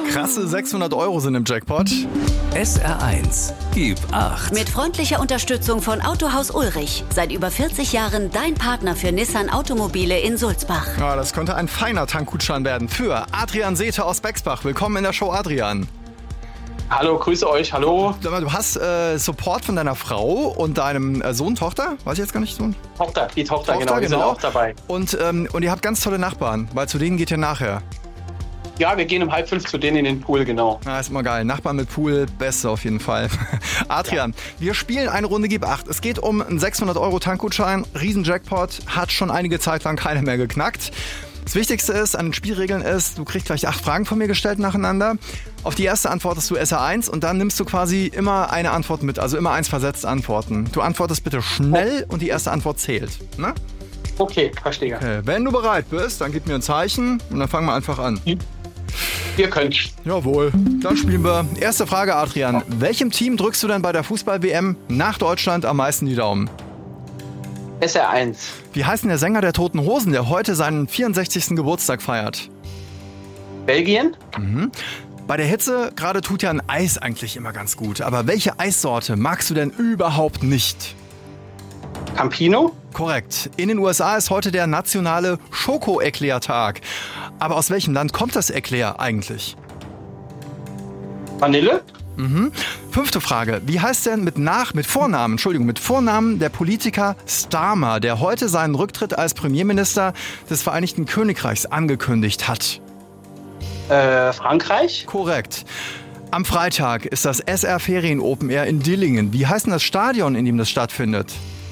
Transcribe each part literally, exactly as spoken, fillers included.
Krasse sechshundert Euro sind im Jackpot. S R eins, gib acht. Mit freundlicher Unterstützung von Autohaus Ulrich. Seit über vierzig Jahren dein Partner für Nissan Automobile in Sulzbach. Ja, das könnte ein feiner Tankgutschein werden für Adrian Sethe aus Bexbach. Willkommen in der Show, Adrian. Hallo, grüße euch, hallo. Sag mal, du hast äh, Support von deiner Frau und deinem äh, Sohn, Tochter? Weiß ich jetzt gar nicht, Sohn? Tochter, die Tochter, Tochter genau, die genau. sind auch dabei. Und, ähm, und ihr habt ganz tolle Nachbarn, weil zu denen geht ihr nachher. Ja, wir gehen um halb fünf zu denen in den Pool, genau. Ja, ist immer geil. Nachbarn mit Pool, beste auf jeden Fall. Adrian, ja. Wir spielen eine Runde Gib acht. Es geht um einen sechshundert Euro Tankgutschein. Riesen-Jackpot, hat schon einige Zeit lang keiner mehr geknackt. Das Wichtigste ist, an den Spielregeln ist, du kriegst gleich acht Fragen von mir gestellt nacheinander. Auf die erste antwortest du S R eins und dann nimmst du quasi immer eine Antwort mit, also immer eins versetzt antworten. Du antwortest bitte schnell und die erste Antwort zählt. Ne? Okay, verstehe. Okay. Wenn du bereit bist, dann gib mir ein Zeichen und dann fangen wir einfach an. Ihr könnt. Jawohl, dann spielen wir. Erste Frage, Adrian. Welchem Team drückst du denn bei der Fußball-W M nach Deutschland am meisten die Daumen? S R eins. Wie heißt denn der Sänger der Toten Hosen, der heute seinen vierundsechzigsten Geburtstag feiert? Belgien? Mhm. Bei der Hitze gerade tut ja ein Eis eigentlich immer ganz gut. Aber welche Eissorte magst du denn überhaupt nicht? Campino? Korrekt. In den U S A ist heute der nationale Schoko-Eclair-Tag. Aber aus welchem Land kommt das Eclair eigentlich? Vanille? Mhm. Fünfte Frage. Wie heißt denn mit Nach, mit Vornamen, Entschuldigung, mit Vornamen der Politiker Starmer, der heute seinen Rücktritt als Premierminister des Vereinigten Königreichs angekündigt hat? Äh, Frankreich? Korrekt. Am Freitag ist das S R Ferien Open Air in Dillingen. Wie heißt denn das Stadion, in dem das stattfindet?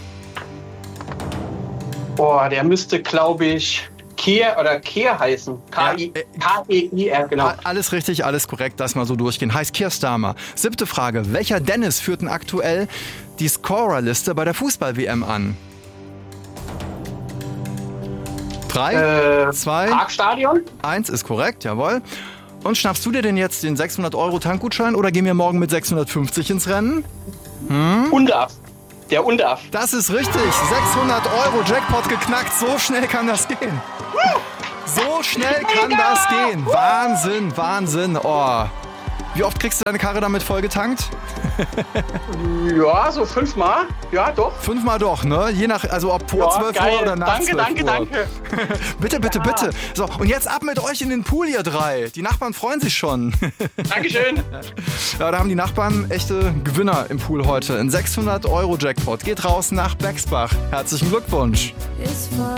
Boah, der müsste, glaube ich, Kehr oder Kehr heißen. K E I R, genau. Alles richtig, alles korrekt, das mal so durchgehen. Heißt Keir Starmer. Siebte Frage. Welcher Dennis führt denn aktuell die Scorerliste bei der Fußball-W M an? Drei, Äh, zwei, Parkstadion? eins ist korrekt, jawohl. Und schnappst du dir denn jetzt den sechshundert Euro Tankgutschein oder gehen wir morgen mit sechshundertfünfzig ins Rennen? Hm? Undaf. Der Undaf. Das ist richtig. sechshundert Euro Jackpot geknackt. So schnell kann das gehen. So schnell kann das gehen. Wahnsinn, Wahnsinn. Oh. Wie oft kriegst du deine Karre damit vollgetankt? Ja, so fünfmal. Ja, doch. Fünfmal doch, ne? Je nach, also ob vor Ja, zwölf geil. Uhr oder nach Danke, zwölf danke, Uhr. danke. Bitte, bitte, Ja. bitte. So, und jetzt ab mit euch in den Pool, ihr drei. Die Nachbarn freuen sich schon. Dankeschön. Ja, da haben die Nachbarn echte Gewinner im Pool heute. Ein sechshundert Euro Jackpot. Geht raus nach Bexbach. Herzlichen Glückwunsch.